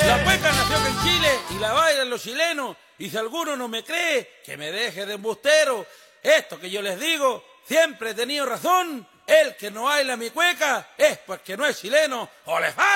La cueca nació aquí en Chile y la bailan los chilenos. Y si alguno no me cree, que me deje de embustero. Esto que yo les digo, siempre he tenido razón. El que no baila mi cueca es porque no es chileno. ¡Olefán!